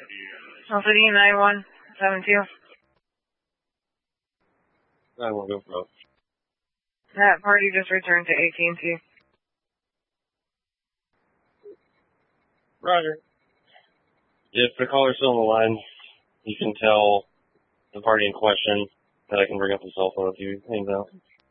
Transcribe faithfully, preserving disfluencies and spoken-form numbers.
Alpha D nine one seven two. I won't go for it. That party just returned to A T and T. Roger. If the caller's still on the line, you can tell the party in question that I can bring up the cell phone if you hangs out.